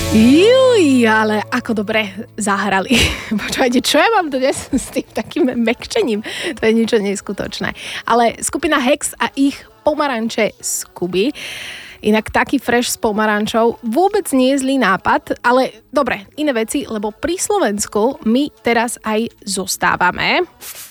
Juj, ale ako dobre zahrali. Počúvajte, čo ja mám dnes s tým takým mekčením? To je niečo neskutočné. Ale skupina Hex a ich pomaranče z Kuby. Inak taký fresh s pomarančou vôbec nie je zlý nápad, ale dobre, iné veci, lebo pri Slovensku my teraz aj zostávame.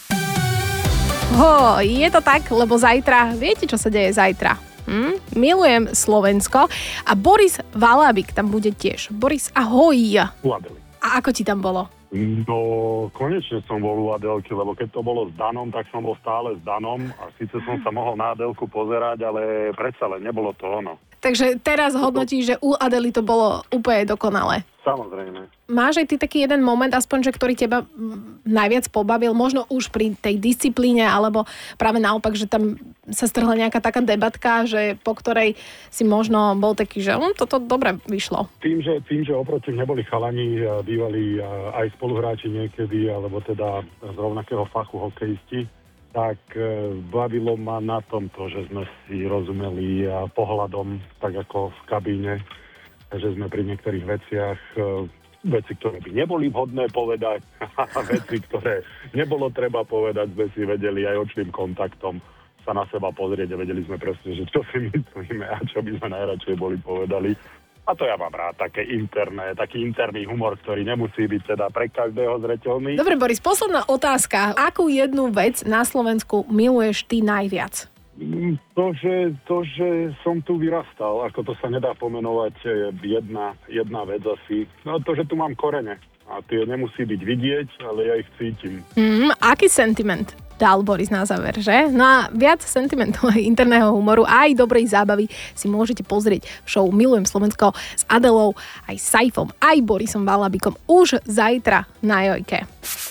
Je to tak, lebo zajtra, viete, čo sa deje zajtra? Milujem Slovensko a Boris Valábik tam bude tiež. Boris, ahoj. U Adely. A ako ti tam bolo? No, konečne som bol u Adelky, lebo keď to bolo s Danom, tak som bol stále s Danom a síce som sa mohol na Adelku pozerať, ale predsa len nebolo to ono. Takže teraz hodnotíš, že u Adely to bolo úplne dokonalé. Samozrejme. Máš aj ty taký jeden moment, aspoň, že ktorý teba najviac pobavil, možno už pri tej disciplíne, alebo práve naopak, že tam sa strhla nejaká taká debatka, že po ktorej si možno bol taký, že toto dobre vyšlo. Tým, že oproti neboli chalani, bývali aj spoluhráči niekedy, alebo teda z rovnakého fachu hokejisti, tak bavilo ma na tomto, že sme si rozumeli pohľadom, tak ako v kabíne, že sme pri niektorých veciach, veci, ktoré by neboli vhodné povedať, a veci, ktoré nebolo treba povedať, sme si vedeli aj očným kontaktom sa na seba pozrieť a vedeli sme presne, že čo si myslíme a čo by sme najradšej boli povedali. A to ja mám rád, taký interný humor, ktorý nemusí byť teda pre každého zreteľný. Dobre, Boris, posledná otázka. Akú jednu vec na Slovensku miluješ ty najviac? To, že som tu vyrastal, ako to sa nedá pomenovať jedna vec asi. No to, že tu mám korene. A tie nemusí byť vidieť, ale ja ich cítim. Aký sentiment dal Boris na záver, že? No a viac sentimentov aj interného humoru a aj dobrej zábavy si môžete pozrieť v show Milujem Slovensko s Adelou, aj Saifom, aj Borisom Valábikom už zajtra na Jojke.